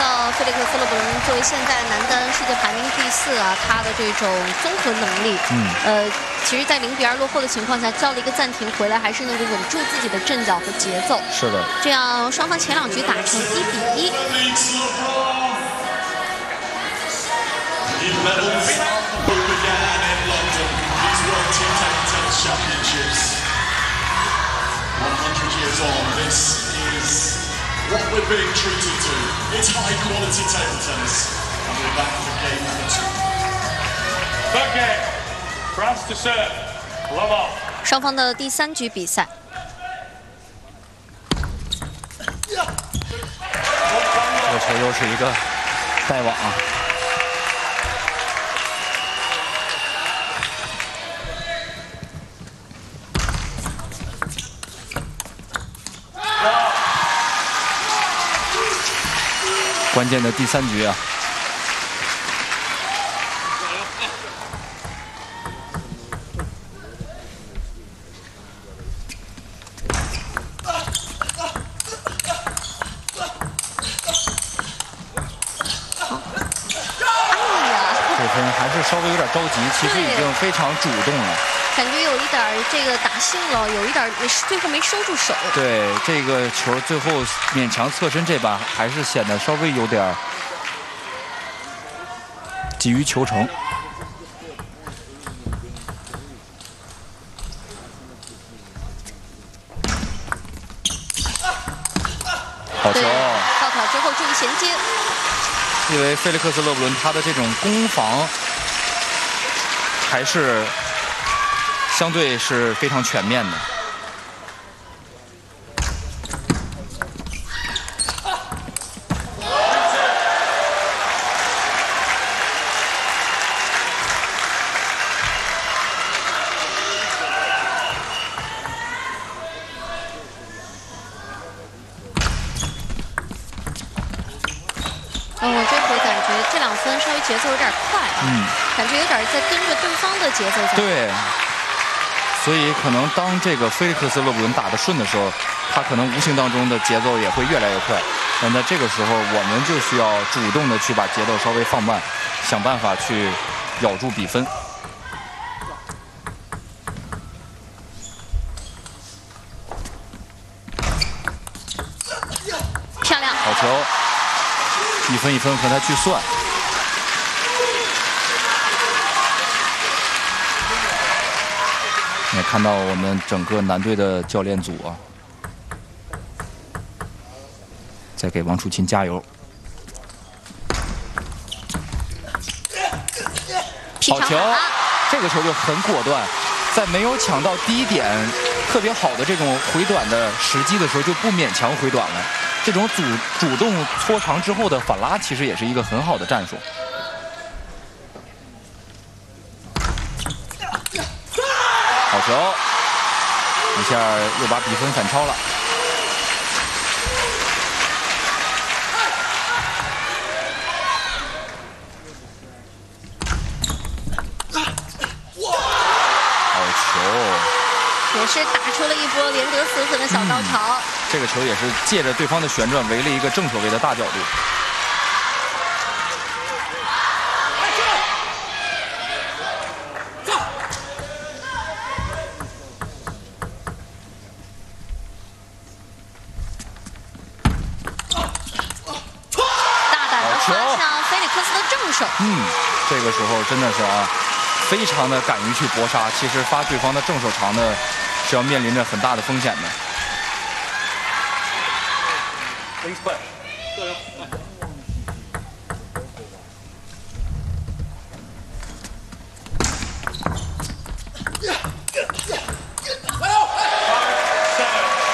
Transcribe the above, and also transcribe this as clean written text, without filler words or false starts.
到菲利克斯·勒布隆作为现在男单世界排名第4啊，他的这种综合能力，其实，在0比2落后的情况下，叫了一个暂停，回来还是能够稳住自己的阵脚和节奏。 是的， 这样双方前2局打成1比1。 What we're being treated to. It's high quality table tennis. And we're back for game number 2. Third game. France to serve. Love off. 双方的第3局比赛。 这个球又是一个带网啊。关键的第3局啊，这分还是稍微有点着急，其实已经非常主动了。 感觉有一点这个打兴了，有一点最后没收住手。 对，这个球最后勉强侧身这把还是显得稍微有点急于求成。好球！ 倒挑之后注意衔接。 因为菲利克斯·勒布伦他的这种攻防还是相对是非常全面的。 我这会感觉这2分稍微节奏有点快啊，感觉有点在跟着对方的节奏在。 对。所以可能当这个菲利克斯·勒布伦打得顺的时候，他可能无形当中的节奏也会越来越快。那在这个时候，我们就需要主动的去把节奏稍微放慢，想办法去咬住比分。 漂亮， 好球，1分1分和他去算。也看到我们整个男队的教练组啊，在给王楚钦加油。好球！这个球就很果断，在没有抢到第1点特别好的这种回短的时机的时候，就不勉强回短了。这种主动搓长之后的反拉，其实也是一个很好的战术。好球！一下又把比分反超了。好球！ 也是打出了一波连得4分的小高潮。 这个球也是借着对方的旋转围了一个正手位的大角度。这个时候真的是啊，非常的敢于去搏杀。其实发对方的正手长呢，是要面临着很大的风险的。